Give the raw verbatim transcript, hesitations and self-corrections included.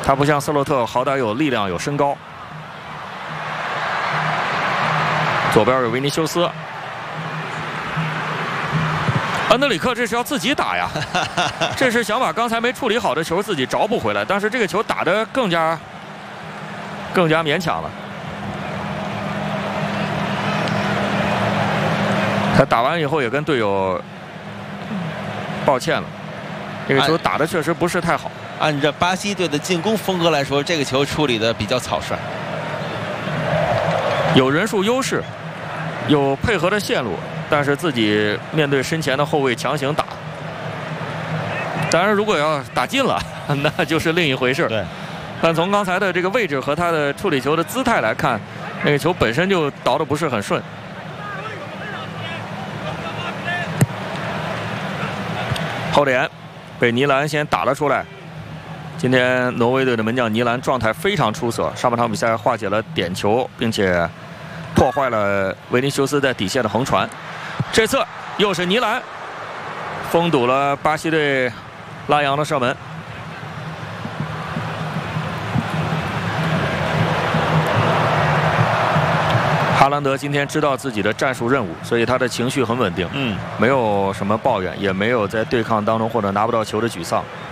他不像斯洛特，好歹有力量、有身高。左边有维尼修斯，安德里克这是要自己打呀，这是想把刚才没处理好的球自己找补回来，但是这个球打得更加更加勉强了。他打完以后也跟队友抱歉了，这个球打得确实不是太好。 按照巴西队的进攻风格来说，这个球处理的比较草率， 有人数优势，有配合的线路，但是自己面对身前的后卫强行打。当然，如果要打进了，那就是另一回事。 对。 但从刚才的这个位置和他的处理球的姿态来看，那个球本身就倒得不是很顺。后点被尼兰先打了出来。今天挪威队的门将尼兰状态非常出色，上半场比赛化解了点球，并且破坏了维尼修斯在底线的横传。这次又是尼兰封堵了巴西队拉扬的射门。哈兰德今天知道自己的战术任务，所以他的情绪很稳定， 嗯， 没有什么抱怨，也没有在对抗当中或者拿不到球的沮丧。